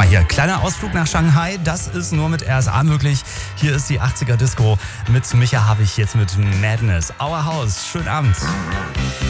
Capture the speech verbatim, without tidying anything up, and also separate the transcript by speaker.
Speaker 1: Mal hier, kleiner Ausflug nach Shanghai, das ist nur mit R S A möglich. Hier ist die achtziger Disco mit Micha Habich jetzt mit Madness. Our House, schönen Abend.